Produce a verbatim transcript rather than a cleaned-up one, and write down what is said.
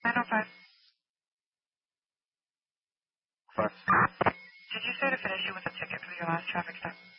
nine oh five. Five. Did you say to finish you with a ticket for your last traffic stop?